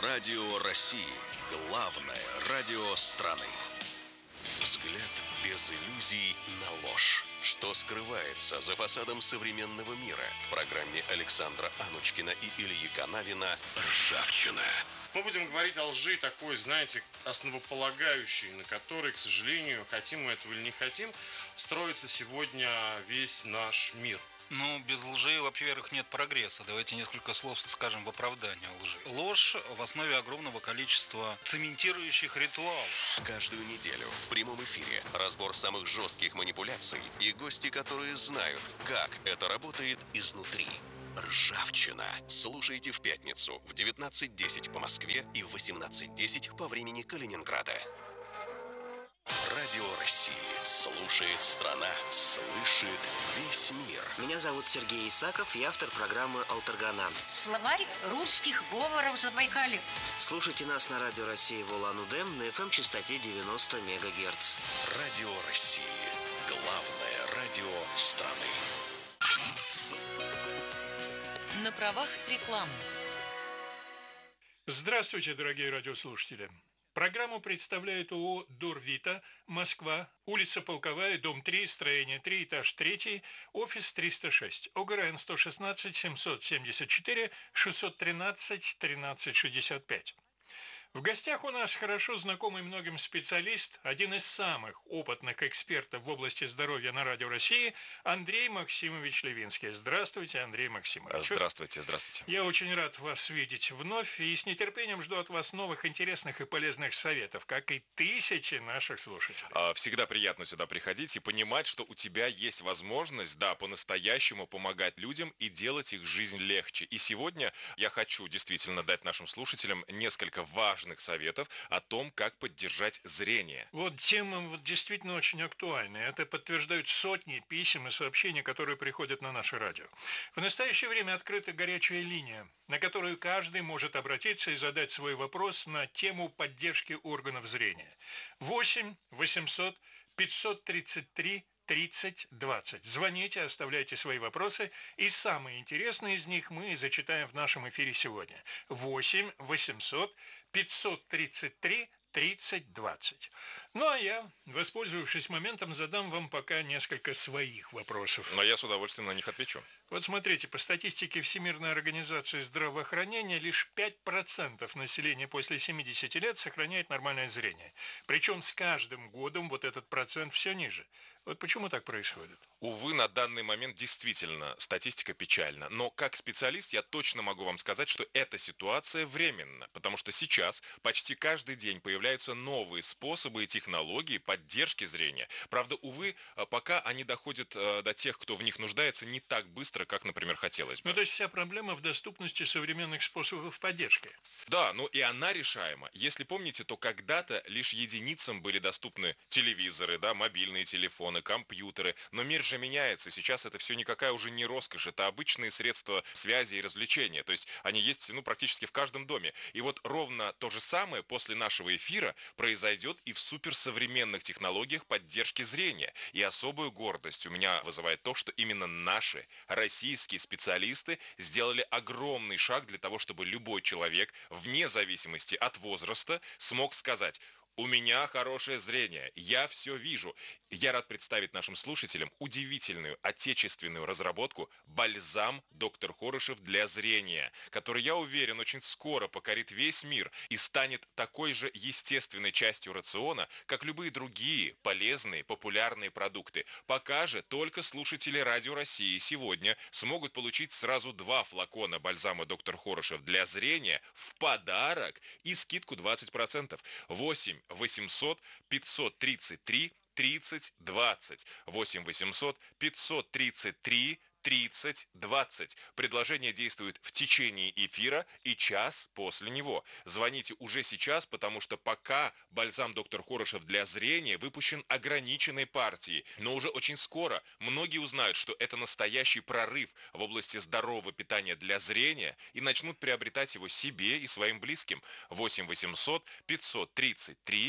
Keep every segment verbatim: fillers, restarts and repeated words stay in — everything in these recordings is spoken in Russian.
Радио России. Главное радио страны. Взгляд без иллюзий на ложь. Что скрывается за фасадом современного мира? В программе Александра Анучкина и Ильи Канавина «Ржавчина». Мы будем говорить о лжи такой, знаете, основополагающей, на которой, к сожалению, хотим мы этого или не хотим, строится сегодня весь наш мир. Ну, без лжи, во-первых, нет прогресса. Давайте несколько слов скажем в оправдании лжи. Ложь в основе огромного количества цементирующих ритуалов. Каждую неделю в прямом эфире разбор самых жестких манипуляций и гости, которые знают, как это работает изнутри. Ржавчина. Слушайте в пятницу в девятнадцать десять по Москве и в восемнадцать десять по времени Калининграда. Радио России. Слушает страна. Слышит весь мир. Меня зовут Сергей Исаков, я автор программы «Алтаргана». Словарь русских говоров Забайкалья. Слушайте нас на Радио России в Улан-Удэ на эф эм-частоте девяносто мегагерц. Радио России. Главное радио страны. На правах рекламы. Здравствуйте, дорогие радиослушатели. Программу представляет ООО «Дорвита», Москва, улица Полковая, дом три, строение три, этаж три, офис триста шесть, ОГРН сто шестнадцать семьсот семьдесят четыре шестьсот тринадцать тринадцать шестьдесят пять. В гостях у нас хорошо знакомый многим специалист, один из самых опытных экспертов в области здоровья на Радио России, Андрей Максимович Левинский. Здравствуйте, Андрей Максимович. Здравствуйте, здравствуйте. Я очень рад вас видеть вновь и с нетерпением жду от вас новых интересных и полезных советов, как и тысячи наших слушателей. Всегда приятно сюда приходить и понимать, что у тебя есть возможность, да, по-настоящему помогать людям и делать их жизнь легче. И сегодня я хочу действительно дать нашим слушателям несколько важных советов о том, как поддержать зрение. Вот тема вот действительно очень актуальная. Это подтверждают сотни писем и сообщений, которые приходят на наше радио. В настоящее время открыта горячая линия, на которую каждый может обратиться и задать свой вопрос на тему поддержки органов зрения. восемь восемьсот пятьсот тридцать три тридцать двадцать. Звоните, оставляйте свои вопросы, и самые интересные из них мы зачитаем в нашем эфире сегодня. восемь восемьсот пятьсот тридцать три тридцать двадцать. Ну, а я, воспользовавшись моментом, задам вам пока несколько своих вопросов. Но я с удовольствием на них отвечу. Вот смотрите, по статистике Всемирной организации здравоохранения, лишь пять процентов населения после семидесяти лет сохраняет нормальное зрение. Причем с каждым годом вот этот процент все ниже. Вот почему так происходит? Увы, на данный момент действительно статистика печальна. Но как специалист я точно могу вам сказать, что эта ситуация временна. Потому что сейчас почти каждый день появляются новые способы и технологии поддержки зрения. Правда, увы, пока они доходят до тех, кто в них нуждается, не так быстро, как, например, хотелось бы. Ну, то есть вся проблема в доступности современных способов поддержки. Да, но и она решаема. Если помните, то когда-то лишь единицам были доступны телевизоры, да, мобильные телефоны, компьютеры. Но мир же меняется. Сейчас это все никакая уже не роскошь. Это обычные средства связи и развлечения. То есть они есть, ну, практически в каждом доме. И вот ровно то же самое после нашего эфира произойдет и в суперсовременных технологиях поддержки зрения. И особую гордость у меня вызывает то, что именно наши российские специалисты сделали огромный шаг для того, чтобы любой человек, вне зависимости от возраста, смог сказать: у меня хорошее зрение, я все вижу. Я рад представить нашим слушателям удивительную отечественную разработку «Бальзам доктор Хорошев для зрения», который, я уверен, очень скоро покорит весь мир и станет такой же естественной частью рациона, как любые другие полезные, популярные продукты. Пока же только слушатели Радио России сегодня смогут получить сразу два флакона бальзама доктор Хорошев для зрения в подарок и скидку двадцать процентов. восемь восемьсот пятьсот тридцать три тридцать двадцать. восемь восемьсот пятьсот тридцать три тридцать двадцать. Предложение действует в течение эфира и час после него. Звоните уже сейчас, потому что пока бальзам доктор Хорошев для зрения выпущен ограниченной партией. Но уже очень скоро многие узнают, что это настоящий прорыв в области здорового питания для зрения и начнут приобретать его себе и своим близким. восемь восемьсот пятьсот тридцать три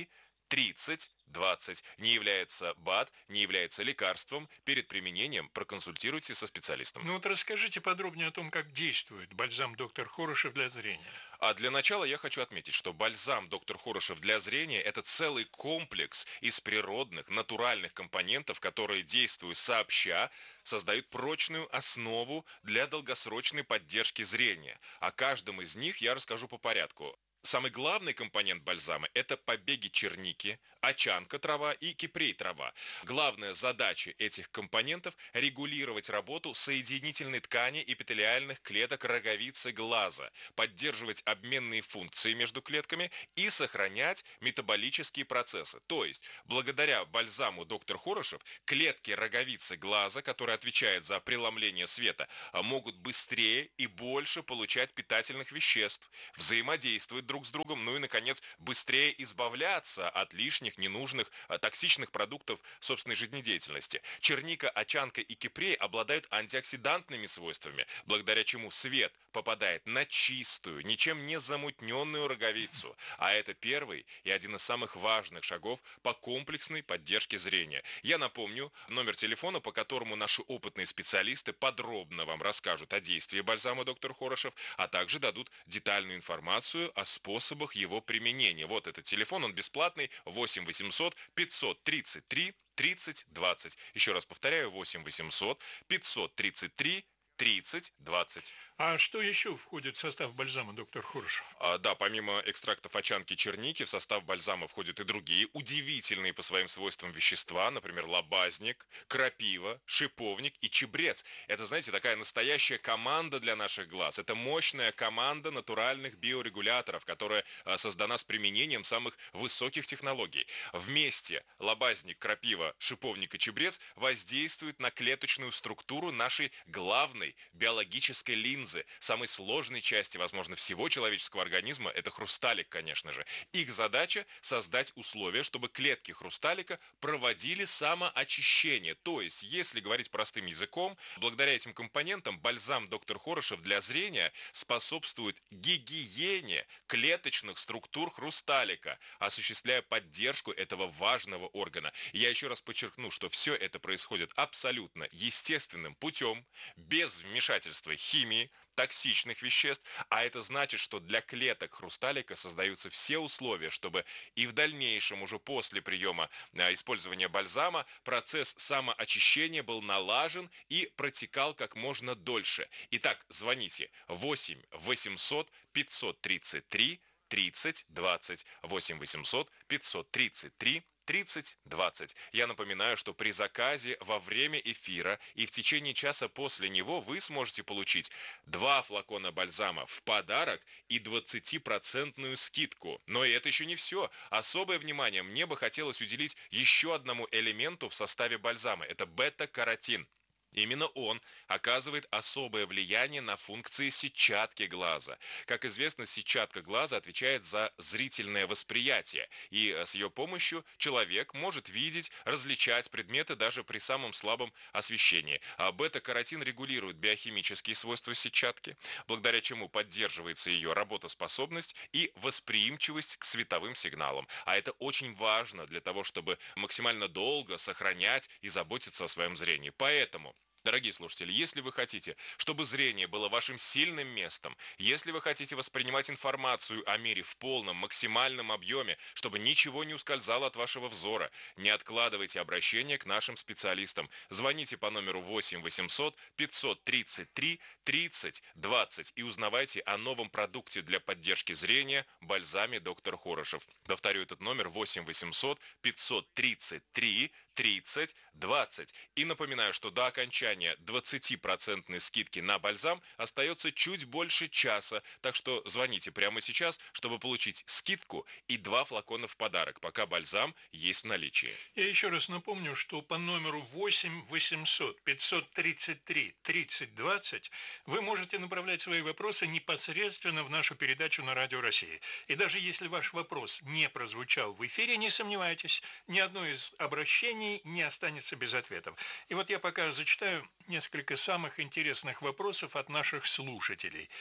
тридцать двадцать. Не является БАД, не является лекарством. Перед применением проконсультируйте со специалистом. Ну вот расскажите подробнее о том, как действует бальзам доктор Хорошев для зрения. А для начала я хочу отметить, что бальзам доктор Хорошев для зрения – это целый комплекс из природных, натуральных компонентов, которые, действуя сообща, создают прочную основу для долгосрочной поддержки зрения. О каждом из них я расскажу по порядку. Самый главный компонент бальзама – это побеги черники, очанка трава и кипрей трава. Главная задача этих компонентов – регулировать работу соединительной ткани эпителиальных клеток роговицы глаза, поддерживать обменные функции между клетками и сохранять метаболические процессы. То есть, благодаря бальзаму доктор Хорошев, клетки роговицы глаза, которые отвечают за преломление света, могут быстрее и больше получать питательных веществ, взаимодействовать друг с другом, ну и, наконец, быстрее избавляться от лишних, ненужных, токсичных продуктов собственной жизнедеятельности. Черника, очанка и кипрей обладают антиоксидантными свойствами, благодаря чему свет попадает на чистую, ничем не замутненную роговицу. А это первый и один из самых важных шагов по комплексной поддержке зрения. Я напомню номер телефона, по которому наши опытные специалисты подробно вам расскажут о действии бальзама доктор Хорошев, а также дадут детальную информацию о способах его применения. Вот этот телефон, он бесплатный, восемь восемьсот пятьсот тридцать три тридцать двадцать. Еще раз повторяю, восемь восемьсот пятьсот тридцать три тридцать двадцать. А что еще входит в состав бальзама доктор Хорошев? А, да, помимо экстрактов очанки черники, в состав бальзама входят и другие удивительные по своим свойствам вещества, например, лобазник, крапива, шиповник и чебрец. Это, знаете, такая настоящая команда для наших глаз. Это мощная команда натуральных биорегуляторов, которая а, создана с применением самых высоких технологий. Вместе лобазник, крапива, шиповник и чебрец воздействуют на клеточную структуру нашей главной биологической линзы, самой сложной части, возможно, всего человеческого организма, это хрусталик, конечно же. Их задача – создать условия, чтобы клетки хрусталика проводили самоочищение. То есть, если говорить простым языком, благодаря этим компонентам бальзам доктор Хорошев для зрения способствует гигиене клеточных структур хрусталика, осуществляя поддержку этого важного органа. Я еще раз подчеркну, что все это происходит абсолютно естественным путем, без вмешательства химии, токсичных веществ, а это значит, что для клеток хрусталика создаются все условия, чтобы и в дальнейшем, уже после приема а, использования бальзама, процесс самоочищения был налажен и протекал как можно дольше. Итак, звоните восемь восемьсот пятьсот тридцать три тридцать двадцать, восемь восемьсот пятьсот тридцать три тридцать двадцать. Я напоминаю, что при заказе во время эфира и в течение часа после него вы сможете получить два флакона бальзама в подарок и двадцатипроцентную скидку. Но и это еще не все. Особое внимание мне бы хотелось уделить еще одному элементу в составе бальзама. Это бета-каротин. Именно он оказывает особое влияние на функции сетчатки глаза. Как известно, сетчатка глаза отвечает за зрительное восприятие, и с ее помощью человек может видеть, различать предметы даже при самом слабом освещении. А бета-каротин регулирует биохимические свойства сетчатки, благодаря чему поддерживается ее работоспособность и восприимчивость к световым сигналам. А это очень важно для того, чтобы максимально долго сохранять и заботиться о своем зрении. Поэтому, дорогие слушатели, если вы хотите, чтобы зрение было вашим сильным местом, если вы хотите воспринимать информацию о мире в полном, максимальном объеме, чтобы ничего не ускользало от вашего взора, не откладывайте обращение к нашим специалистам. Звоните по номеру восемь восемьсот пятьсот тридцать три тридцать двадцать и узнавайте о новом продукте для поддержки зрения – бальзаме доктор Хорошев. Повторю этот номер: восемь восемьсот пятьсот тридцать три тридцать двадцать. И напоминаю, что до окончания двадцатипроцентной скидки на бальзам остается чуть больше часа, так что звоните прямо сейчас, чтобы получить скидку и два флакона в подарок, пока бальзам есть в наличии. Я еще раз напомню, что по номеру восемь восемьсот пятьсот тридцать три тридцать двадцать вы можете направлять свои вопросы непосредственно в нашу передачу на Радио России. И даже если ваш вопрос не прозвучал в эфире, не сомневайтесь, ни одно из обращений не останется без ответов. И вот я пока зачитаю несколько самых интересных вопросов от наших слушателей.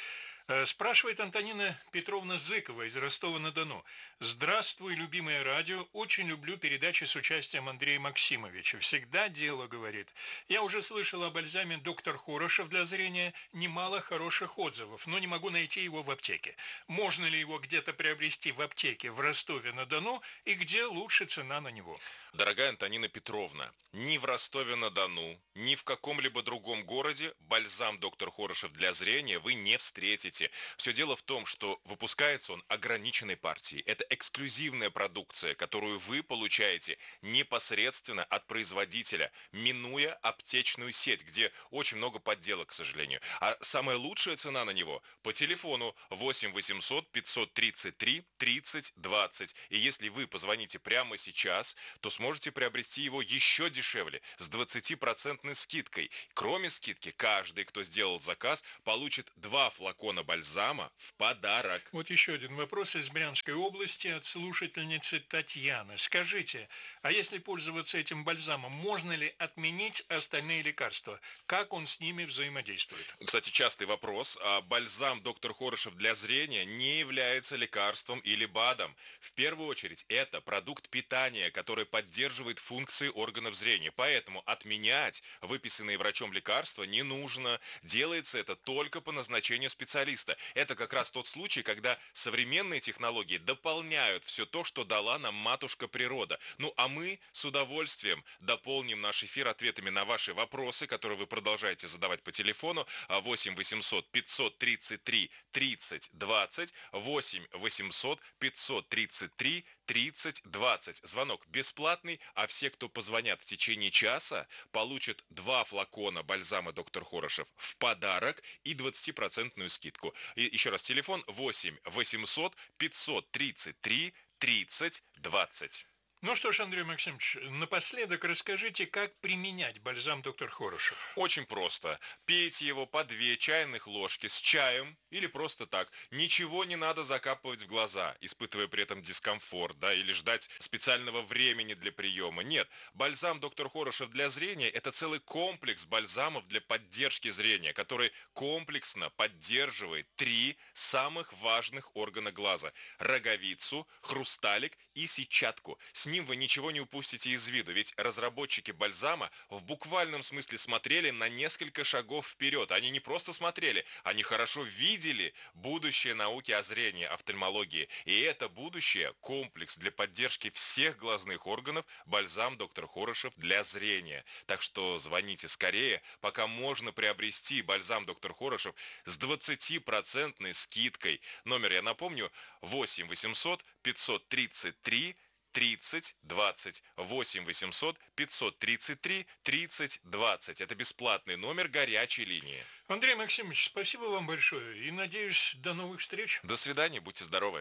Спрашивает Антонина Петровна Зыкова из Ростова-на-Дону. Здравствуй, любимое радио. Очень люблю передачи с участием Андрея Максимовича. Всегда дело, говорит. Я уже слышал о бальзаме доктор Хорошев для зрения. Немало хороших отзывов, но не могу найти его в аптеке. Можно ли его где-то приобрести в аптеке в Ростове-на-Дону и где лучше цена на него? Дорогая Антонина Петровна, ни в Ростове-на-Дону, ни в каком-либо другом городе бальзам доктор Хорошев для зрения вы не встретите. Все дело в том, что выпускается он ограниченной партией. Это эксклюзивная продукция, которую вы получаете непосредственно от производителя, минуя аптечную сеть, где очень много подделок, к сожалению. А самая лучшая цена на него по телефону восемь восемьсот пятьсот тридцать три тридцать двадцать. И если вы позвоните прямо сейчас, то сможете приобрести его еще дешевле, с двадцатипроцентной скидкой. Кроме скидки, каждый, кто сделал заказ, получит два флакона бальзама в подарок. Вот еще один вопрос из Брянской области от слушательницы Татьяны. Скажите, а если пользоваться этим бальзамом, можно ли отменить остальные лекарства? Как он с ними взаимодействует? Кстати, частый вопрос. А бальзам доктор Хорошев для зрения не является лекарством или БАДом. В первую очередь, это продукт питания, который поддерживает функции органов зрения. Поэтому отменять выписанные врачом лекарства не нужно. Делается это только по назначению специалиста. Это как раз тот случай, когда современные технологии дополняют все то, что дала нам матушка природа. Ну а мы с удовольствием дополним наш эфир ответами на ваши вопросы, которые вы продолжаете задавать по телефону восемь восемьсот пятьсот тридцать три тридцать двадцать, восемь восемьсот пятьсот тридцать три тридцать двадцать. Звонок бесплатный, а все, кто позвонят в течение часа, получат два флакона бальзама доктор Хорошев в подарок и двадцатипроцентную скидку. И еще раз, телефон восемь восемьсот пятьсот тридцать три тридцать двадцать. Ну что ж, Андрей Максимович, напоследок расскажите, как применять бальзам доктор Хорошев. Очень просто. Пейте его по две чайных ложки с чаем или просто так. Ничего не надо закапывать в глаза, испытывая при этом дискомфорт, да, или ждать специального времени для приема. Нет, бальзам доктор Хорошев для зрения – это целый комплекс бальзамов для поддержки зрения, который комплексно поддерживает три самых важных органа глаза – роговицу, хрусталик и сетчатку. С ним вы ничего не упустите из виду, ведь разработчики бальзама в буквальном смысле смотрели на несколько шагов вперед. Они не просто смотрели, они хорошо видели будущее науки о зрении, офтальмологии. И это будущее – комплекс для поддержки всех глазных органов, бальзам доктор Хорошев для зрения. Так что звоните скорее, пока можно приобрести бальзам доктор Хорошев с двадцатипроцентной скидкой. Номер, я напомню, восемь восемьсот пятьсот тридцать три тридцать двадцать, восемь восемьсот пятьсот тридцать три тридцать двадцать. Это бесплатный номер горячей линии. Андрей Максимович, спасибо вам большое и, надеюсь, до новых встреч. До свидания, будьте здоровы.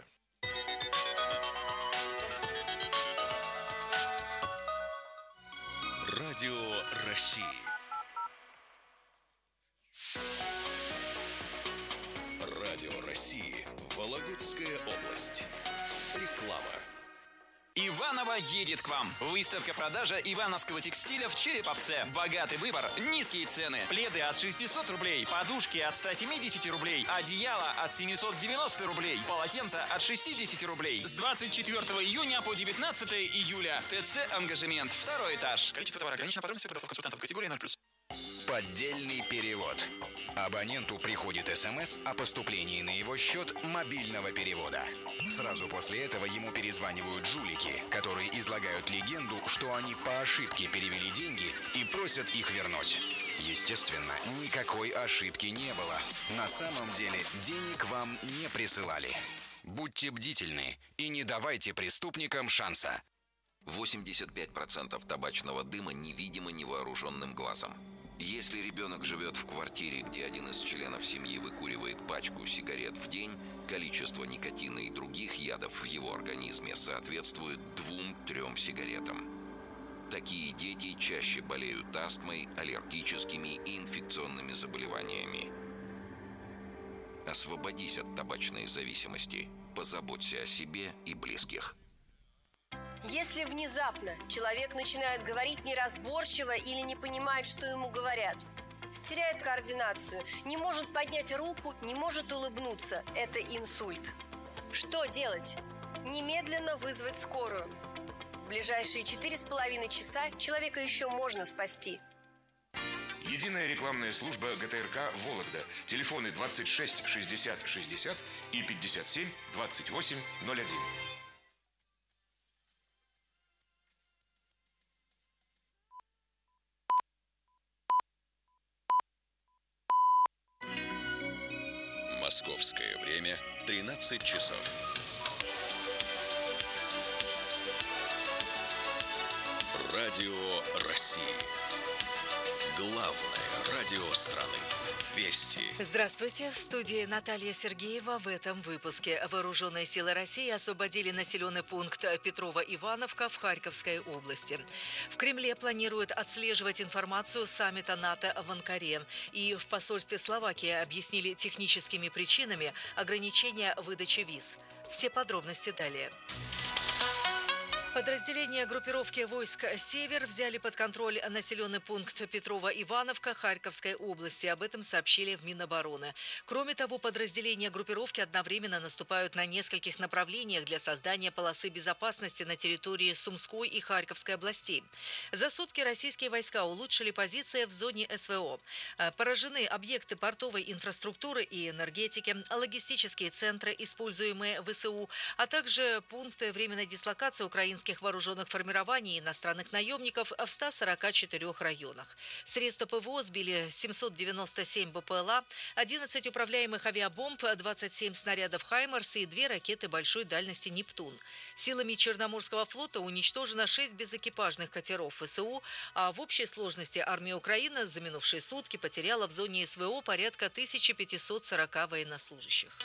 Радио России. Радио России. Вологодская область. Реклама. Иваново едет к вам. Выставка-продажа ивановского текстиля в Череповце. Богатый выбор, низкие цены. Пледы от шестисот рублей, подушки от ста семидесяти рублей, одеяло от семисот девяноста рублей, полотенца от шестидесяти рублей. С двадцать четвёртого июня по девятнадцатое июля. ТЦ «Ангажемент», второй этаж. Количество товара ограничено, подробности по консультантов категории ноль плюс. Поддельный перевод. Абоненту приходит СМС о поступлении на его счет мобильного перевода. Сразу после этого ему перезванивают жулики, которые излагают легенду, что они по ошибке перевели деньги и просят их вернуть. Естественно, никакой ошибки не было. На самом деле денег вам не присылали. Будьте бдительны и не давайте преступникам шанса. восемьдесят пять процентов табачного дыма невидимо невооруженным глазом. Если ребенок живет в квартире, где один из членов семьи выкуривает пачку сигарет в день, количество никотина и других ядов в его организме соответствует двум-трем сигаретам. Такие дети чаще болеют астмой, аллергическими и инфекционными заболеваниями. Освободись от табачной зависимости. Позаботься о себе и близких. Если внезапно человек начинает говорить неразборчиво или не понимает, что ему говорят, теряет координацию, не может поднять руку, не может улыбнуться. Это инсульт. Что делать? Немедленно вызвать скорую. В ближайшие четыре с половиной часа человека еще можно спасти. Единая рекламная служба ГТРК «Вологда». Телефоны двадцать шесть шестьдесят шестьдесят и пятьдесят семь двадцать восемь ноль один. Московское время тринадцать часов. Радио России. Главное радио страны. Вести. Здравствуйте. В студии Наталья Сергеева. В этом выпуске. Вооруженные силы России освободили населенный пункт Петрово-Ивановка в Харьковской области. В Кремле планируют отслеживать информацию саммита НАТО в Анкаре. И в посольстве Словакии объяснили техническими причинами ограничения выдачи виз. Все подробности далее. Подразделения группировки войск «Север» взяли под контроль населенный пункт Петрова-Ивановка Харьковской области. Об этом сообщили в Минобороны. Кроме того, подразделения группировки одновременно наступают на нескольких направлениях для создания полосы безопасности на территории Сумской и Харьковской областей. За сутки российские войска улучшили позиции в зоне СВО. Поражены объекты портовой инфраструктуры и энергетики, логистические центры, используемые ВСУ, а также пункты временной дислокации украинских вооруженных формирований и иностранных наемников в ста сорока четырёх районах. Средства ПВО сбили семьсот девяносто семь БПЛА, одиннадцать управляемых авиабомб, двадцать семь снарядов «Хаймарс» и две ракеты большой дальности «Нептун». Силами Черноморского флота уничтожено шесть безэкипажных катеров ВСУ, а в общей сложности армия Украины за минувшие сутки потеряла в зоне СВО порядка тысячи пятисот сорока военнослужащих.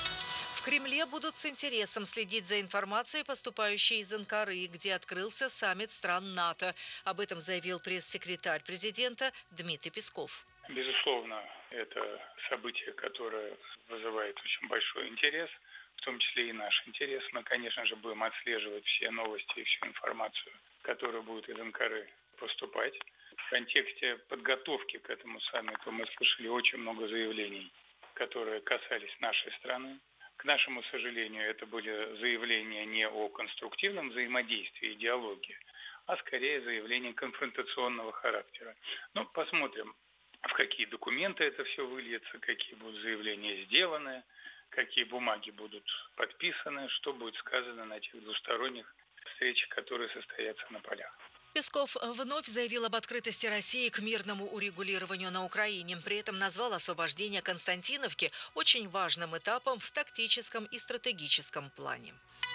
В Кремле будут с интересом следить за информацией, поступающей из Анкары, где открылся саммит стран НАТО. Об этом заявил пресс-секретарь президента Дмитрий Песков. Безусловно, это событие, которое вызывает очень большой интерес, в том числе и наш интерес. Мы, конечно же, будем отслеживать все новости и всю информацию, которая будет из Анкары поступать. В контексте подготовки к этому саммиту мы слышали очень много заявлений, которые касались нашей страны. К нашему сожалению, это были заявления не о конструктивном взаимодействии и диалоге, а скорее заявления конфронтационного характера. Ну, посмотрим, в какие документы это все выльется, какие будут заявления сделаны, какие бумаги будут подписаны, что будет сказано на тех двусторонних встречах, которые состоятся на полях. Песков вновь заявил об открытости России к мирному урегулированию на Украине. При этом назвал освобождение Константиновки очень важным этапом в тактическом и стратегическом плане.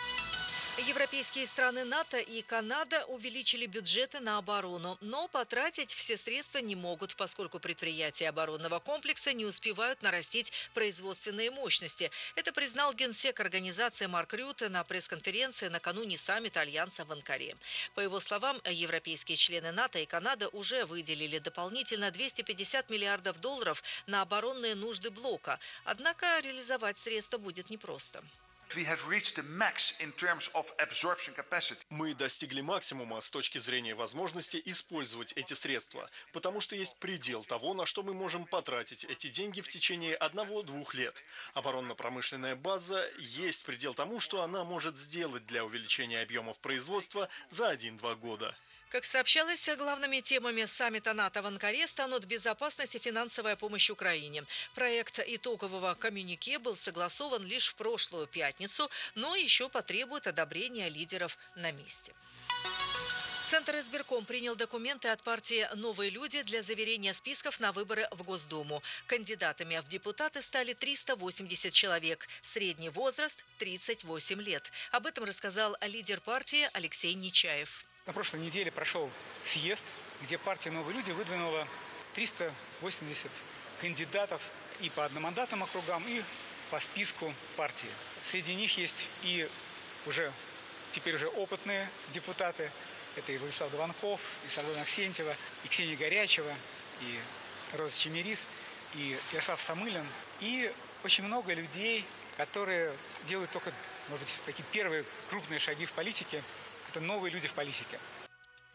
Европейские страны НАТО и Канада увеличили бюджеты на оборону, но потратить все средства не могут, поскольку предприятия оборонного комплекса не успевают нарастить производственные мощности. Это признал генсек организации Марк Рютте на пресс-конференции накануне саммита Альянса в Анкаре. По его словам, европейские члены НАТО и Канада уже выделили дополнительно двести пятьдесят миллиардов долларов на оборонные нужды блока. Однако реализовать средства будет непросто. Мы достигли максимума с точки зрения возможности использовать эти средства, потому что есть предел того, на что мы можем потратить эти деньги в течение одного-двух лет. Оборонно-промышленная база есть предел тому, что она может сделать для увеличения объемов производства за один-два года. Как сообщалось, главными темами саммита НАТО в Анкаре станут безопасность и финансовая помощь Украине. Проект итогового коммюнике был согласован лишь в прошлую пятницу, но еще потребует одобрения лидеров на месте. Центр избирком принял документы от партии «Новые люди» для заверения списков на выборы в Госдуму. Кандидатами в депутаты стали триста восемьдесят человек. Средний возраст – тридцать восемь лет. Об этом рассказал лидер партии Алексей Нечаев. На прошлой неделе прошел съезд, где партия «Новые люди» выдвинула триста восемьдесят кандидатов и по одномандатным округам, и по списку партии. Среди них есть и уже теперь уже опытные депутаты. Это и Владислав Дованков, и Сардона Аксентьева, и Ксения Горячева, и Роза Чемерис, и Ярослав Самылин. И очень много людей, которые делают только, может быть, такие первые крупные шаги в политике. Это новые люди в политике.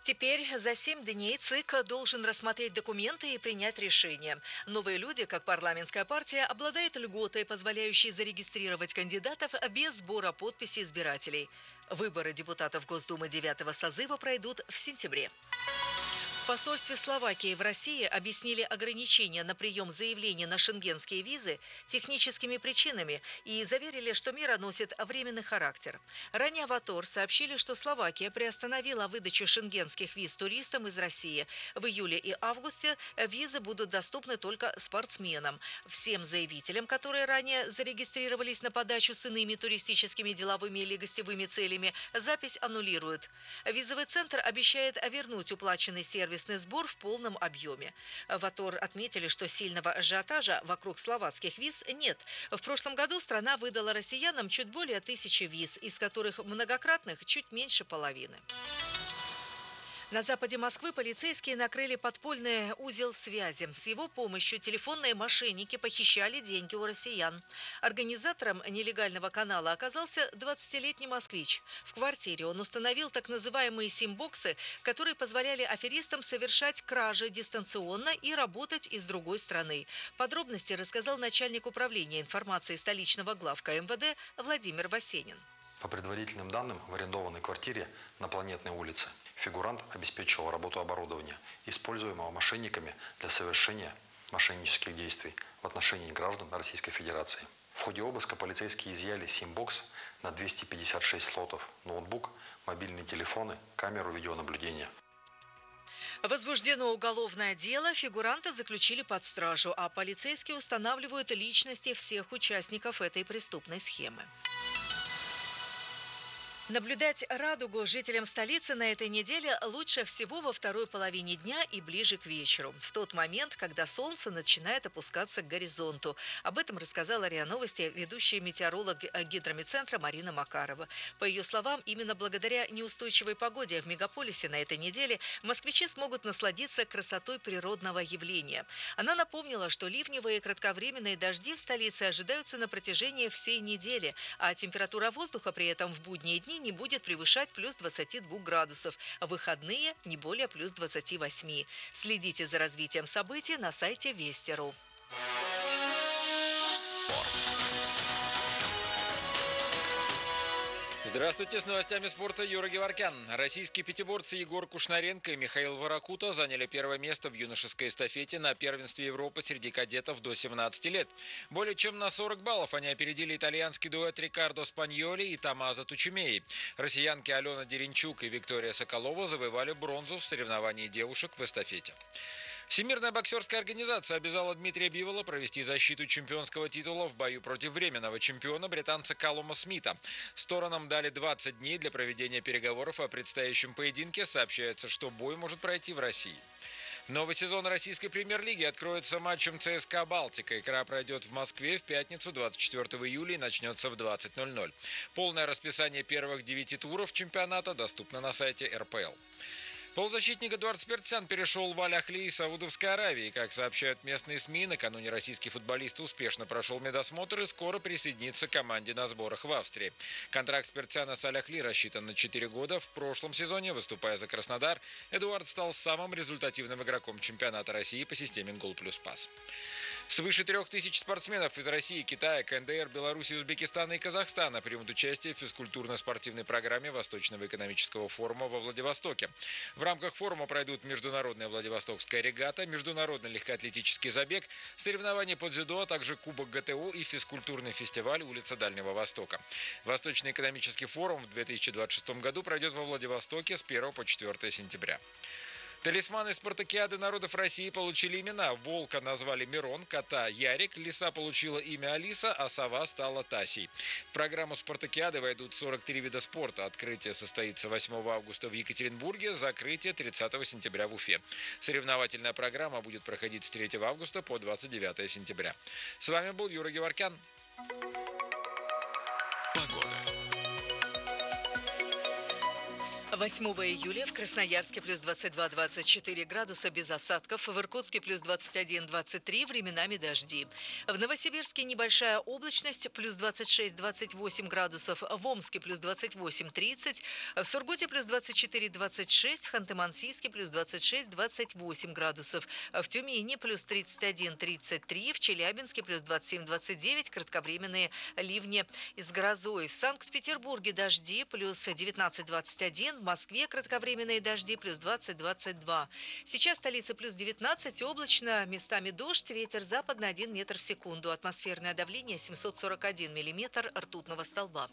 Теперь за семь дней ЦИК должен рассмотреть документы и принять решение. «Новые люди», как парламентская партия, обладает льготой, позволяющей зарегистрировать кандидатов без сбора подписей избирателей. Выборы депутатов Госдумы девятого созыва пройдут в сентябре. В посольстве Словакии в России объяснили ограничения на прием заявлений на шенгенские визы техническими причинами и заверили, что мера носит временный характер. Ранее в АТОР сообщили, что Словакия приостановила выдачу шенгенских виз туристам из России. В июле и августе визы будут доступны только спортсменам. Всем заявителям, которые ранее зарегистрировались на подачу с иными туристическими, деловыми или гостевыми целями, запись аннулируют. Визовый центр обещает вернуть уплаченный сервис сбор в полном объеме. В АТОР отметили, что сильного ажиотажа вокруг словацких виз нет. В прошлом году страна выдала россиянам чуть более тысячи виз, из которых многократных чуть меньше половины. На западе Москвы полицейские накрыли подпольный узел связи. С его помощью телефонные мошенники похищали деньги у россиян. Организатором нелегального канала оказался двадцатилетний москвич. В квартире он установил так называемые сим-боксы, которые позволяли аферистам совершать кражи дистанционно и работать из другой страны. Подробности рассказал начальник управления информации столичного главка МВД Владимир Васенин. По предварительным данным, в арендованной квартире на Планетной улице фигурант обеспечивал работу оборудования, используемого мошенниками для совершения мошеннических действий в отношении граждан Российской Федерации. В ходе обыска полицейские изъяли сим-бокс на двести пятьдесят шесть слотов, ноутбук, мобильные телефоны, камеру видеонаблюдения. Возбуждено уголовное дело, фигуранта заключили под стражу, а полицейские устанавливают личности всех участников этой преступной схемы. Наблюдать радугу жителям столицы на этой неделе лучше всего во второй половине дня и ближе к вечеру, в тот момент, когда солнце начинает опускаться к горизонту. Об этом рассказала РИА Новости ведущая метеоролог гидромедцентра Марина Макарова. По ее словам, именно благодаря неустойчивой погоде в мегаполисе на этой неделе москвичи смогут насладиться красотой природного явления. Она напомнила, что ливневые и кратковременные дожди в столице ожидаются на протяжении всей недели, а температура воздуха при этом в будние дни не будет превышать плюс двадцать два градусов, а выходные не более плюс двадцать восемь. Следите за развитием событий на сайте Вести точка ру. Спорт. Здравствуйте, с новостями спорта Юра Геворкян. Российские пятиборцы Егор Кушнаренко и Михаил Воракута заняли первое место в юношеской эстафете на первенстве Европы среди кадетов до семнадцати лет. Более чем на сорок баллов они опередили итальянский дуэт Рикардо Спаньоли и Томмазо Тучумеи. Россиянки Алена Деренчук и Виктория Соколова завоевали бронзу в соревновании девушек в эстафете. Всемирная боксерская организация обязала Дмитрия Бивола провести защиту чемпионского титула в бою против временного чемпиона британца Калума Смита. Сторонам дали двадцать дней для проведения переговоров о предстоящем поединке. Сообщается, что бой может пройти в России. Новый сезон российской премьер-лиги откроется матчем ЦСКА «Балтика». Игра пройдет в Москве в пятницу двадцать четвёртого июля и начнется в двадцать ноль ноль. Полное расписание первых девяти туров чемпионата доступно на сайте эр пэ эл. Полузащитник Эдуард Спиртсян перешел в Аль-Ахли из Саудовской Аравии. Как сообщают местные СМИ, накануне российский футболист успешно прошел медосмотр и скоро присоединится к команде на сборах в Австрии. Контракт Спиртсяна с Аль-Ахли рассчитан на четыре года. В прошлом сезоне, выступая за Краснодар, Эдуард стал самым результативным игроком чемпионата России по системе «Гол плюс пас». Свыше трех тысяч спортсменов из России, Китая, ка эн дэ эр, Беларуси, Узбекистана и Казахстана примут участие в физкультурно-спортивной программе Восточного экономического форума во Владивостоке. В рамках форума пройдут международная Владивостокская регата, международный легкоатлетический забег, соревнования по дзюдо, а также Кубок гэ тэ о и физкультурный фестиваль «Улица Дальнего Востока». Восточный экономический форум в две тысячи двадцать шестом году пройдет во Владивостоке с первого по четвёртое сентября. Талисманы спартакиады народов России получили имена. Волка назвали Мирон, кота Ярик, лиса получила имя Алиса, а сова стала Тасей. В программу спартакиады войдут сорок три вида спорта. Открытие состоится восьмого августа в Екатеринбурге, закрытие тридцатого сентября в Уфе. Соревновательная программа будет проходить с третьего августа по двадцать девятое сентября. С вами был Юра Геворкян. восьмого июля в Красноярске плюс двадцать два - двадцать четыре градуса без осадков, в Иркутске плюс двадцать один - двадцать три, временами дожди. В Новосибирске небольшая облачность, плюс двадцать шесть - двадцать восемь градусов, в Омске плюс двадцать восемь - тридцать, в Сургуте плюс двадцать четыре - двадцать шесть, в Ханты-Мансийске плюс двадцать шесть - двадцать восемь градусов, в Тюмени плюс тридцать один - тридцать три, в Челябинске плюс двадцать семь - двадцать девять, кратковременные ливни с грозой. В Санкт-Петербурге дожди, плюс девятнадцать - двадцать один, в Москве кратковременные дожди, плюс двадцать - двадцать два. Сейчас столица плюс девятнадцать, облачно, местами дождь, ветер западный один метр в секунду, атмосферное давление семьсот сорок один миллиметр ртутного столба.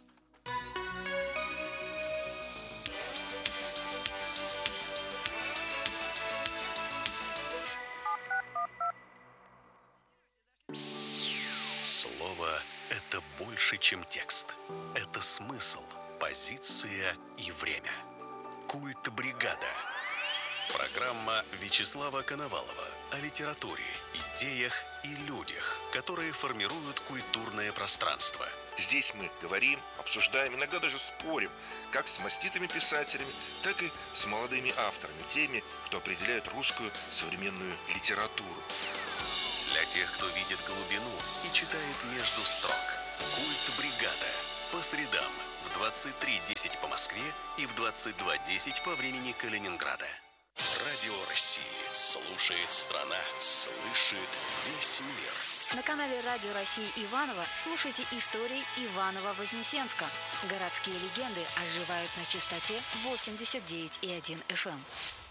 Слово – это больше, чем текст. Это смысл, позиция и время. Культ бригада. Программа Вячеслава Коновалова о литературе, идеях и людях, которые формируют культурное пространство. Здесь мы говорим, обсуждаем, иногда даже спорим, как с маститыми писателями, так и с молодыми авторами, теми, кто определяет русскую современную литературу. Для тех, кто видит глубину и читает между строк. Культ бригада. По средам в двадцать три десять по Москве и в двадцать два десять по времени Калининграда. Радио России. Слушает страна. Слышит весь мир. На канале Радио России Иваново слушайте истории Иваново-Вознесенска. Городские легенды оживают на частоте восемьдесят девять и один эф эм.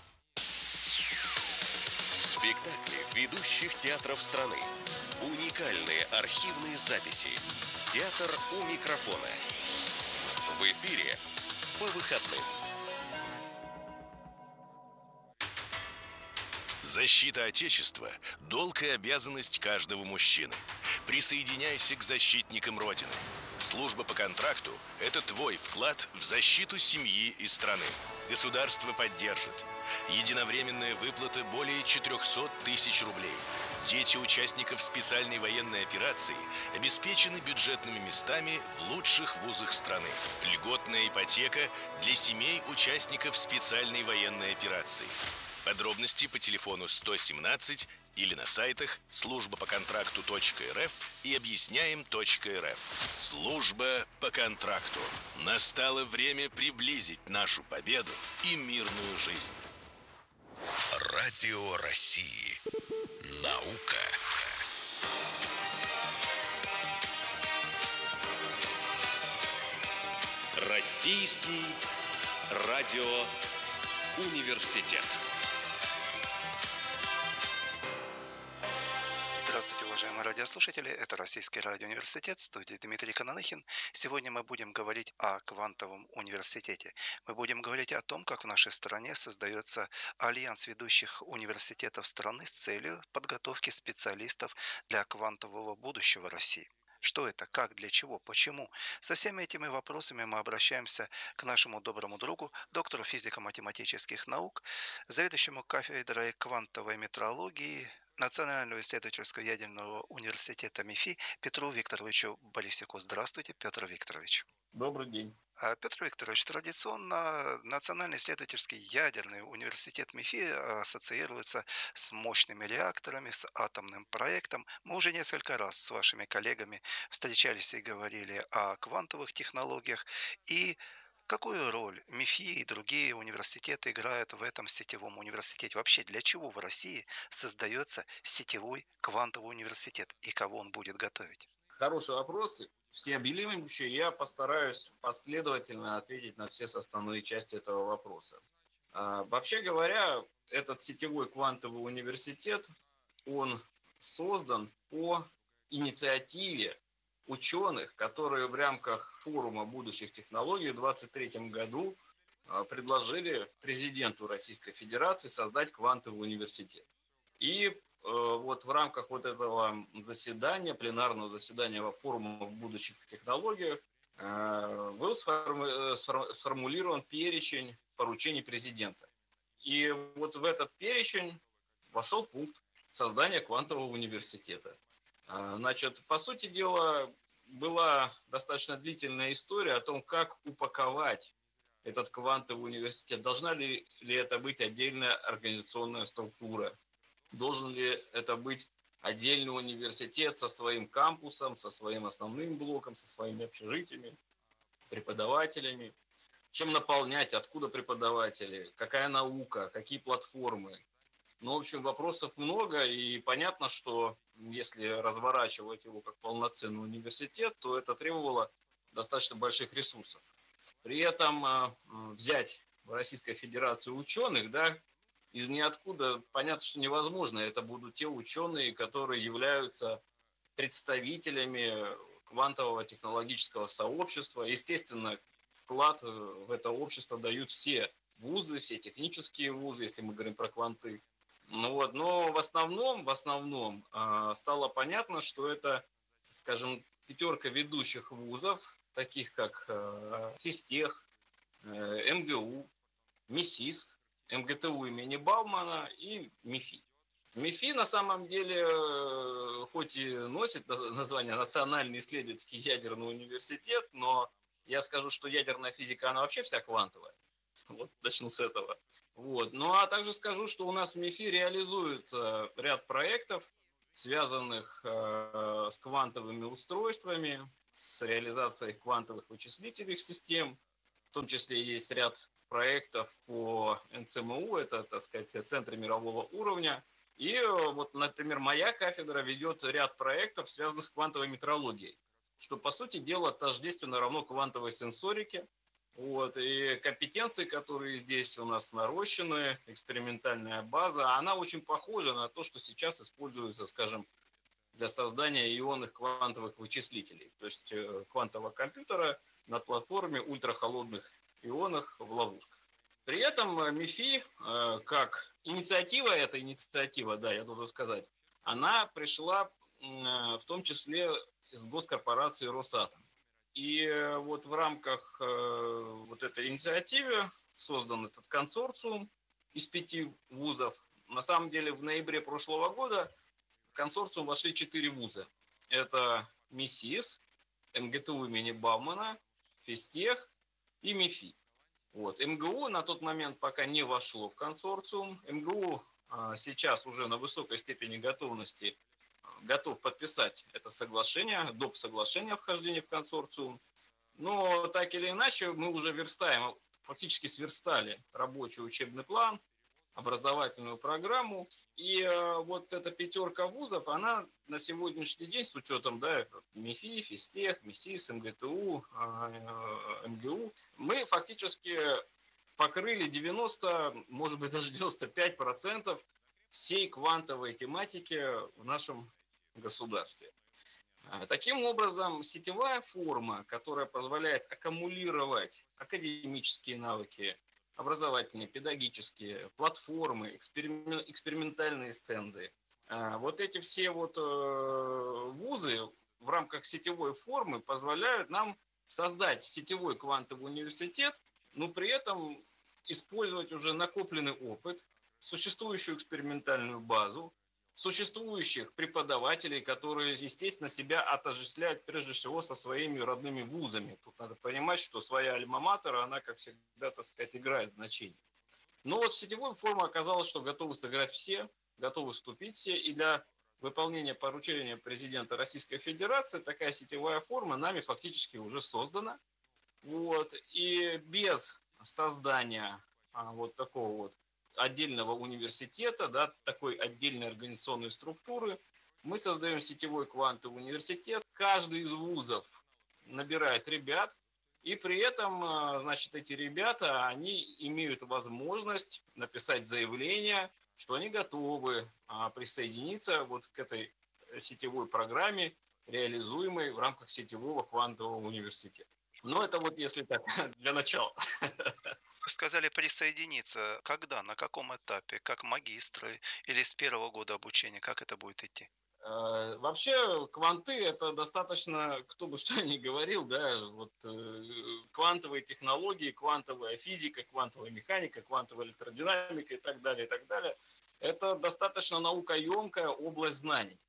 Спектакли ведущих театров страны. Уникальные архивные записи. Театр у микрофона. В эфире по выходным. Защита Отечества – долг и обязанность каждого мужчины. Присоединяйся к защитникам Родины. Служба по контракту – это твой вклад в защиту семьи и страны. Государство поддержит. Единовременная выплата более четыреста тысяч рублей. Дети участников специальной военной операции обеспечены бюджетными местами в лучших вузах страны. Льготная ипотека для семей участников специальной военной операции. Подробности по телефону сто семнадцать или на сайтах служба по контракту точка эр эф и объясняем точка эр эф. Служба по контракту. Настало время приблизить нашу победу и мирную жизнь. Радио России. Наука. Российский радиоуниверситет. Здравствуйте, уважаемые радиослушатели. Это Российский радиоуниверситет, в студии Дмитрий Кананыхин. Сегодня мы будем говорить о квантовом университете. Мы будем говорить о том, как в нашей стране создается альянс ведущих университетов страны с целью подготовки специалистов для квантового будущего России. Что это, как, для чего, почему? Со всеми этими вопросами мы обращаемся к нашему доброму другу, доктору физико-математических наук, заведующему кафедрой квантовой метрологии Национального исследовательского ядерного университета МИФИ Петру Викторовичу Борисюку. Здравствуйте, Петр Викторович. Добрый день. Петр Викторович, традиционно Национальный исследовательский ядерный университет МИФИ ассоциируется с мощными реакторами, с атомным проектом. Мы уже несколько раз с вашими коллегами встречались и говорили о квантовых технологиях. И какую роль МИФИ и другие университеты играют в этом сетевом университете? Вообще, для чего в России создается сетевой квантовый университет и кого он будет готовить? Хороший вопрос. Всеобъемлющий. Я постараюсь последовательно ответить на все составные части этого вопроса. А, вообще говоря, этот сетевой квантовый университет, он создан по инициативе ученых, которые в рамках форума будущих технологий в двадцать третьем году предложили президенту Российской Федерации создать квантовый университет. И вот в рамках вот этого заседания, пленарного заседания форума в будущих технологиях, был сформулирован перечень поручений президента. И вот в этот перечень вошел пункт создания квантового университета. Значит, по сути дела, была достаточно длительная история о том, как упаковать этот квантовый университет? Должна ли, ли это быть отдельная организационная структура? Должен ли это быть отдельный университет со своим кампусом, со своим основным блоком, со своими общежитиями, преподавателями? Чем наполнять, откуда преподаватели, какая наука, какие платформы? Ну, в общем, вопросов много, и понятно, что если разворачивать его как полноценный университет, то это требовало достаточно больших ресурсов. При этом э, взять в Российской Федерации ученых, да, из ниоткуда, понятно, что невозможно. Это будут те ученые, которые являются представителями квантового технологического сообщества. Естественно, вклад в это общество дают все вузы, все технические вузы, если мы говорим про кванты. Ну вот, но в основном, в основном э, стало понятно, что это, скажем, пятерка ведущих вузов, таких как э, Физтех, э, эм гэ у, МИСИС, эм гэ тэ у имени Баумана и МИФИ. МИФИ на самом деле, э, хоть и носит название Национальный исследовательский ядерный университет, но я скажу, что ядерная физика, она вообще вся квантовая. Вот, начну с этого. Вот. Ну, а также скажу, что у нас в МИФИ реализуется ряд проектов, связанных э, с квантовыми устройствами, с реализацией квантовых вычислительных систем. В том числе есть ряд проектов по эн цэ эм у, это, так сказать, центры мирового уровня. И вот, например, моя кафедра ведет ряд проектов, связанных с квантовой метрологией, что, по сути дела, тождественно равно квантовой сенсорике. Вот, и компетенции, которые здесь у нас нарощены, экспериментальная база, она очень похожа на то, что сейчас используется, скажем, для создания ионных квантовых вычислителей, то есть квантового компьютера на платформе ультрахолодных ионов в ловушках. При этом МИФИ, как инициатива, эта инициатива, да, я должен сказать, она пришла в том числе из госкорпорации Росатом. И вот в рамках вот этой инициативы создан этот консорциум из пяти вузов. На самом деле в ноябре прошлого года в консорциум вошли четыре вуза. Это МИСИС, эм гэ тэ у имени Баумана, Физтех и МИФИ. Вот. эм гэ у на тот момент пока не вошло в консорциум. эм гэ у сейчас уже на высокой степени готовности готов подписать это соглашение, доп. Соглашение о вхождении в консорциум. Но так или иначе мы уже верстаем, фактически сверстали рабочий учебный план, образовательную программу. И вот эта пятерка вузов, она на сегодняшний день с учетом, да, МИФИ, Физтех, МИСИС, эм гэ тэ у, эм гэ у, мы фактически покрыли девяносто, может быть даже девяносто пять процентов всей квантовой тематики в нашем государстве. Таким образом, сетевая форма, которая позволяет аккумулировать академические навыки, образовательные, педагогические, платформы, эксперим... экспериментальные стенды, вот эти все вот вузы в рамках сетевой формы позволяют нам создать сетевой квантовый университет, но при этом использовать уже накопленный опыт, существующую экспериментальную базу, существующих преподавателей, которые, естественно, себя отождествляют прежде всего со своими родными вузами. Тут надо понимать, что своя альма-матер, она, как всегда, так сказать, играет значение. Но вот в сетевой форме оказалось, что готовы сыграть все, готовы вступить все, и для выполнения поручения президента Российской Федерации такая сетевая форма нами фактически уже создана. Вот. И без создания а, вот такого вот отдельного университета, да, такой отдельной организационной структуры, мы создаем сетевой квантовый университет. Каждый из вузов набирает ребят, и при этом, значит, эти ребята, они имеют возможность написать заявление, что они готовы присоединиться вот к этой сетевой программе, реализуемой в рамках сетевого квантового университета. Но это вот если так, для начала. Вы сказали присоединиться. Когда, на каком этапе? Как магистры или с первого года обучения? Как это будет идти? Вообще, кванты – это достаточно, кто бы что ни говорил, да, вот квантовые технологии, квантовая физика, квантовая механика, квантовая электродинамика и так далее, и так далее. Это достаточно наукоемкая область знаний.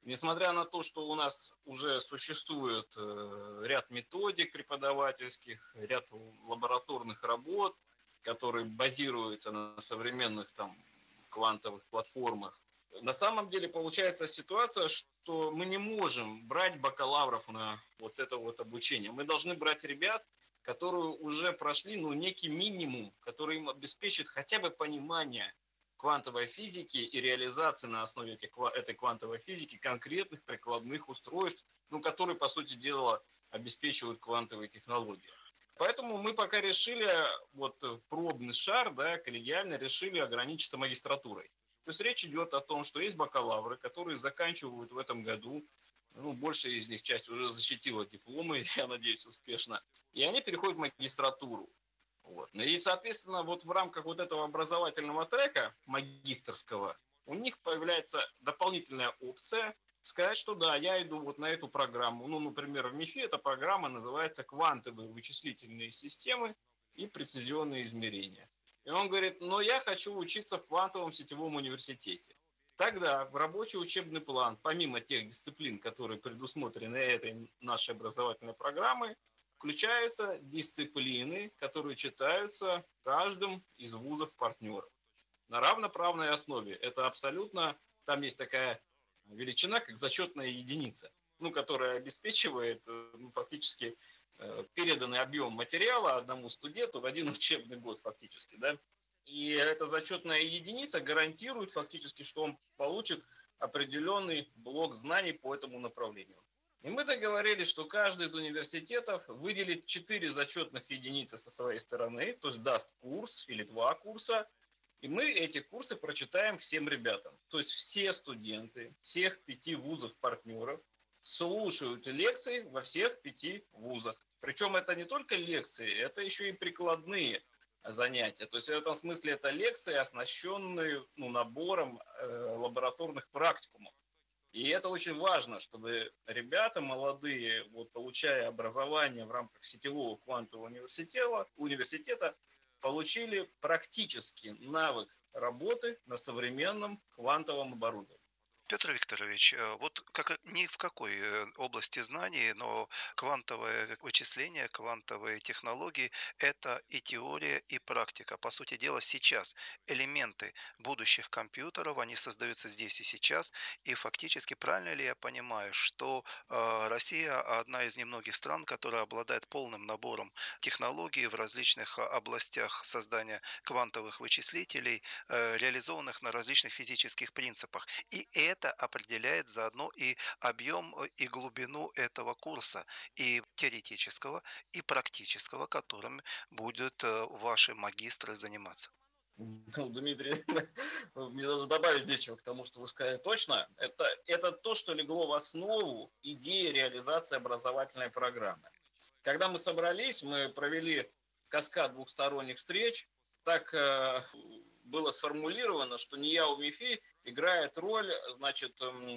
Несмотря на то, что у нас уже существует ряд методик преподавательских, ряд лабораторных работ, которые базируются на современных там квантовых платформах, на самом деле получается ситуация, что мы не можем брать бакалавров на вот это вот обучение. Мы должны брать ребят, которые уже прошли ну, некий минимум, который им обеспечит хотя бы понимание квантовой физики и реализации на основе этих, этой квантовой физики конкретных прикладных устройств, ну, которые, по сути дела, обеспечивают квантовые технологии. Поэтому мы пока решили, вот пробный шар, да, коллегиально решили ограничиться магистратурой. То есть речь идет о том, что есть бакалавры, которые заканчивают в этом году, ну, большая из них часть уже защитила дипломы, я надеюсь, успешно, и они переходят в магистратуру. Вот. И, соответственно, вот в рамках вот этого образовательного трека магистерского у них появляется дополнительная опция сказать, что да, я иду вот на эту программу. Ну, например, в МИФИ эта программа называется «Квантовые вычислительные системы и прецизионные измерения». И он говорит, но я хочу учиться в квантовом сетевом университете. Тогда в рабочий учебный план, помимо тех дисциплин, которые предусмотрены этой нашей образовательной программой, включаются дисциплины, которые читаются каждым из вузов-партнеров на равноправной основе. Это абсолютно, там есть такая величина, как зачетная единица, ну, которая обеспечивает ну, фактически переданный объем материала одному студенту в один учебный год фактически, да. И эта зачетная единица гарантирует фактически, что он получит определенный блок знаний по этому направлению. И мы договорились, что каждый из университетов выделит четыре зачетных единицы со своей стороны, то есть даст курс или два курса, и мы эти курсы прочитаем всем ребятам. То есть все студенты всех пяти вузов-партнеров слушают лекции во всех пяти вузах. Причем это не только лекции, это еще и прикладные занятия. То есть в этом смысле это лекции, оснащенные ну, набором э, лабораторных практикумов. И это очень важно, чтобы ребята молодые, вот, получая образование в рамках сетевого квантового университета, университета, получили практический навык работы на современном квантовом оборудовании. Петр Викторович, вот как, ни в какой области знаний, но квантовое вычисление, квантовые технологии – это и теория, и практика. По сути дела, сейчас элементы будущих компьютеров, они создаются здесь и сейчас. И фактически, правильно ли я понимаю, что э, Россия одна из немногих стран, которая обладает полным набором технологий в различных областях создания квантовых вычислителей, э, реализованных на различных физических принципах. И это Это определяет заодно и объем, и глубину этого курса, и теоретического, и практического, которым будут ваши магистры заниматься. Ну, Дмитрий, мне даже добавить нечего к тому, что вы сказали точно. Это, это то, что легло в основу идеи реализации образовательной программы. Когда мы собрались, мы провели каскад двухсторонних встреч, так э, было сформулировано, что НИЯУ МИФИ играет роль, значит,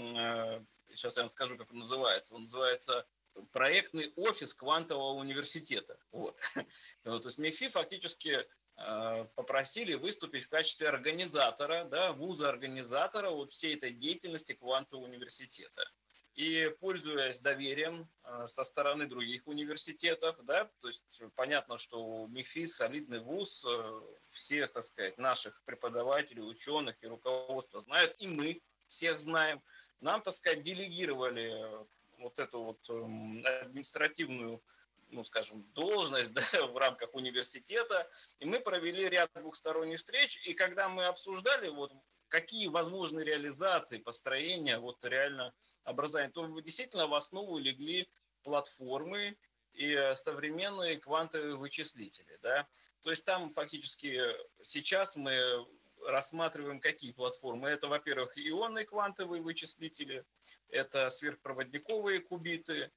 э, сейчас я вам скажу, как он называется. Он называется проектный офис квантового университета. Вот. То есть МИФИ фактически э, попросили выступить в качестве организатора, да, вуза-организатора вот всей этой деятельности квантового университета. И пользуясь доверием э, со стороны других университетов, да, то есть понятно, что у МИФИ солидный вуз, э, всех, так сказать, наших преподавателей, ученых и руководства знают, и мы всех знаем. Нам, так сказать, делегировали вот эту вот э, административную, ну, скажем, должность, да, в рамках университета, и мы провели ряд двухсторонних встреч, и когда мы обсуждали вот какие возможны реализации, построения вот реально образования, то действительно в основу легли платформы и современные квантовые вычислители. Да? То есть там фактически сейчас мы рассматриваем какие платформы. Это, во-первых, ионные квантовые вычислители, это сверхпроводниковые кубиты,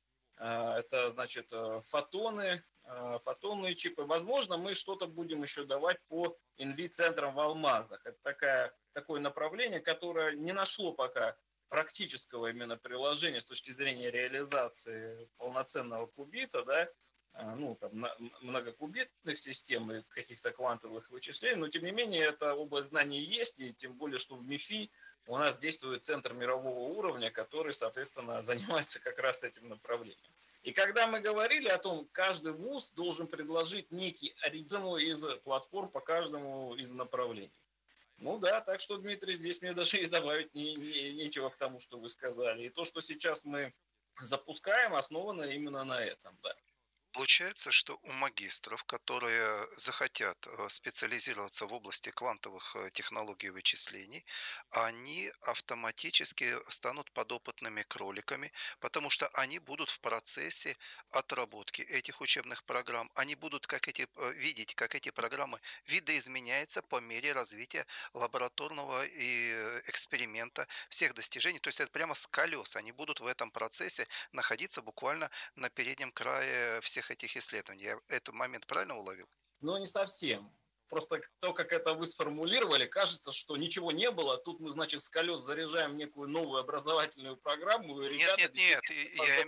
это, значит, фотоны, фотонные чипы. Возможно, мы что-то будем еще давать по эн ви-центрам в Алмазах. Это такая, такое направление, которое не нашло пока практического именно приложения с точки зрения реализации полноценного кубита, да, ну, там, многокубитных систем и каких-то квантовых вычислений, но, тем не менее, эта область знаний есть, и тем более, что в МИФИ у нас действует центр мирового уровня, который, соответственно, занимается как раз этим направлением. И когда мы говорили о том, каждый вуз должен предложить некий оригинал из платформ по каждому из направлений. Ну да, так что, Дмитрий, здесь мне даже и добавить не, не, нечего к тому, что вы сказали. И то, что сейчас мы запускаем, основано именно на этом, да. Получается, что у магистров, которые захотят специализироваться в области квантовых технологий вычислений, они автоматически станут подопытными кроликами, потому что они будут в процессе отработки этих учебных программ. Они будут как эти, видеть, как эти программы видоизменяются по мере развития лабораторного и эксперимента всех достижений. То есть это прямо с колес. Они будут в этом процессе находиться буквально на переднем крае всех этих исследований. Я этот момент правильно уловил? Ну, не совсем. Просто то, как это вы сформулировали, кажется, что ничего не было. Тут мы, значит, с колес заряжаем некую новую образовательную программу. И нет, ребята нет, нет. Я...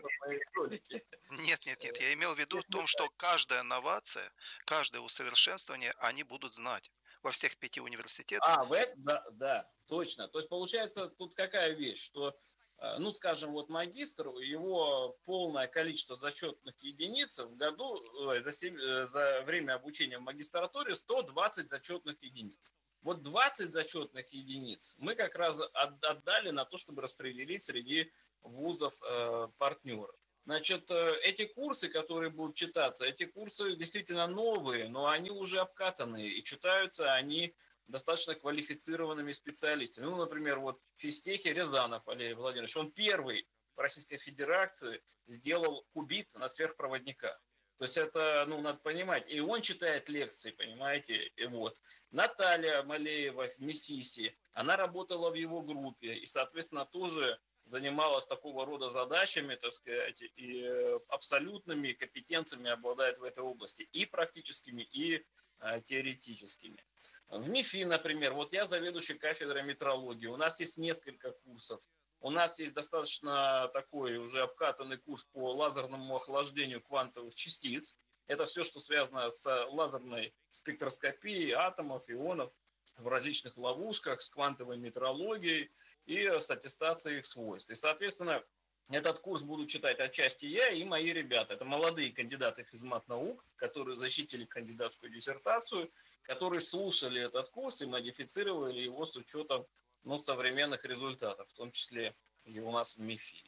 Нет, нет, нет. Я имел в виду в том, что каждая новация, каждое усовершенствование они будут знать во всех пяти университетах. А, в это, да, да, точно. То есть получается тут какая вещь, что ну, скажем, вот магистр, его полное количество зачетных единиц в году, за, семь, за время обучения в магистратуре сто двадцать зачетных единиц. Вот двадцать зачетных единиц мы как раз отдали на то, чтобы распределить среди вузов э, партнеров. Значит, эти курсы, которые будут читаться, эти курсы действительно новые, но они уже обкатанные, и читаются они достаточно квалифицированными специалистами. Ну, например, вот в физтехе Рязанов Валерий Владимирович, он первый в Российской Федерации сделал кубит на сверхпроводниках. То есть это, ну, надо понимать, и он читает лекции, понимаете, и вот. Наталья Малеева в МИСИСе, она работала в его группе, и, соответственно, тоже занималась такого рода задачами, так сказать, и абсолютными компетенциями обладает в этой области, и практическими, и теоретическими. В МИФИ, например, вот я заведующий кафедрой метрологии, у нас есть несколько курсов. У нас есть достаточно такой уже обкатанный курс по лазерному охлаждению квантовых частиц. Это все, что связано с лазерной спектроскопией атомов, ионов в различных ловушках, с квантовой метрологией и с аттестацией их свойств. И, соответственно, этот курс буду читать отчасти я и мои ребята. Это молодые кандидаты физмат-наук, которые защитили кандидатскую диссертацию, которые слушали этот курс и модифицировали его с учетом, ну, современных результатов, в том числе и у нас в МИФИ.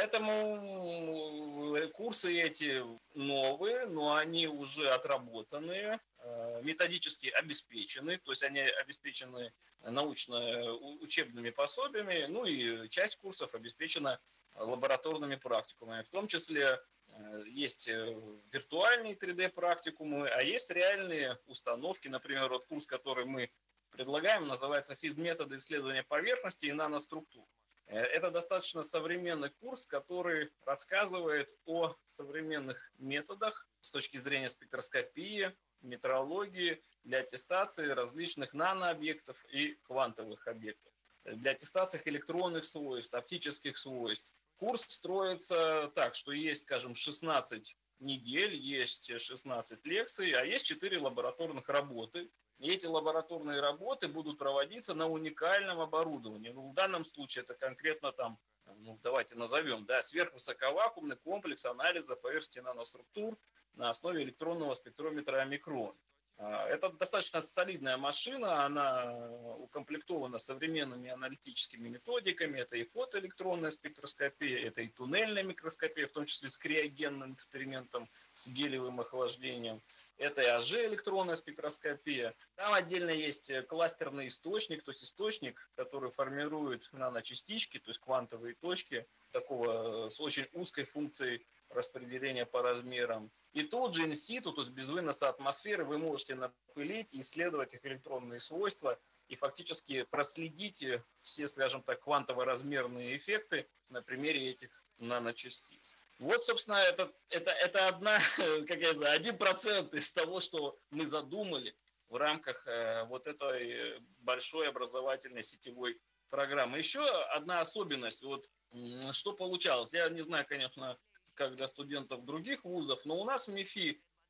Поэтому курсы эти новые, но они уже отработанные, методически обеспечены, то есть они обеспечены научно-учебными пособиями, ну и часть курсов обеспечена лабораторными практикумами. В том числе есть виртуальные три дэ практикумы, а есть реальные установки. Например, вот курс, который мы предлагаем, называется «Физметоды исследования поверхности и наноструктур». Это достаточно современный курс, который рассказывает о современных методах с точки зрения спектроскопии, метрологии для аттестации различных нанообъектов и квантовых объектов, для аттестации электронных свойств, оптических свойств. Курс строится так, что есть, скажем, шестнадцать недель, есть шестнадцать лекций, а есть четыре лабораторных работы. И эти лабораторные работы будут проводиться на уникальном оборудовании. Ну, в данном случае это конкретно там, ну, давайте назовем, да, сверхвысоковакуумный комплекс анализа поверхности наноструктур на основе электронного спектрометра омикрон. Это достаточно солидная машина, она укомплектована современными аналитическими методиками. Это и фотоэлектронная спектроскопия, это и туннельная микроскопия, в том числе с криогенным экспериментом, с гелиевым охлаждением. Это и АЖ-электронная спектроскопия. Там отдельно есть кластерный источник, то есть источник, который формирует наночастички, то есть квантовые точки, такого с очень узкой функцией распределения по размерам. И тут же инситу, то есть без выноса атмосферы, вы можете напылить, исследовать их электронные свойства и фактически проследить все, скажем так, квантово-размерные эффекты на примере этих наночастиц. Вот, собственно, это, это, это одна, как я знаю, один процент из того, что мы задумали в рамках э, вот этой большой образовательной сетевой программы. Еще одна особенность, вот что получалось, я не знаю, конечно, как для студентов других вузов, но у нас в МИФИ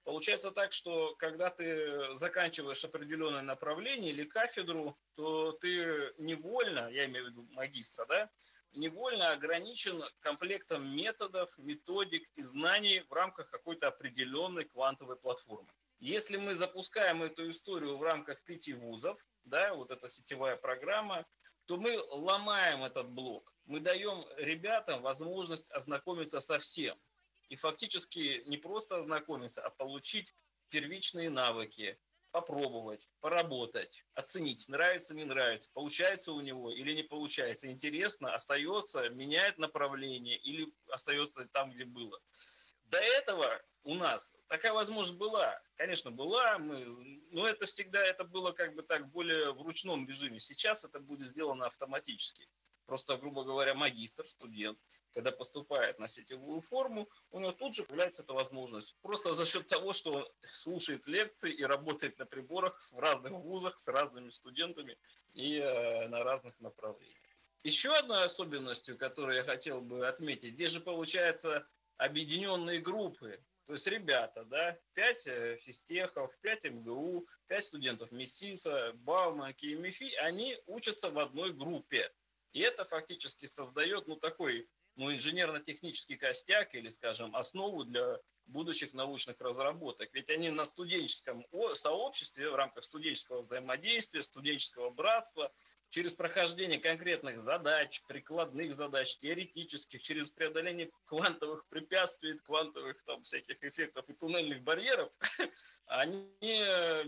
Получается так, что когда ты заканчиваешь определенное направление или кафедру, то ты невольно, я имею в виду магистра, да, невольно ограничен комплектом методов, методик и знаний в рамках какой-то определенной квантовой платформы. Если мы запускаем эту историю в рамках пяти вузов, да, вот эта сетевая программа, то мы ломаем этот блок. Мы даем ребятам возможность ознакомиться со всем. И фактически не просто ознакомиться, а получить первичные навыки, попробовать, поработать, оценить, нравится, не нравится, получается у него или не получается, интересно, остается, меняет направление или остается там, где было. До этого у нас такая возможность была, конечно, была, мы, но это всегда это было как бы так более в ручном режиме. Сейчас это будет сделано автоматически. Просто, грубо говоря, магистр, студент, когда поступает на сетевую форму, у него тут же появляется эта возможность. Просто за счет того, что он слушает лекции и работает на приборах в разных вузах с разными студентами и э, на разных направлениях. Еще одной особенностью, которую я хотел бы отметить, здесь же получается объединенные группы. То есть ребята, да, пять физтехов, пять эм гэ у, пять студентов МИСИСа, Бауманки и МИФИ, они учатся в одной группе. И это фактически создает, ну, такой, ну, инженерно-технический костяк или, скажем, основу для будущих научных разработок. Ведь они на студенческом сообществе, в рамках студенческого взаимодействия, студенческого братства, через прохождение конкретных задач, прикладных задач, теоретических, через преодоление квантовых препятствий, квантовых там всяких эффектов и туннельных барьеров, они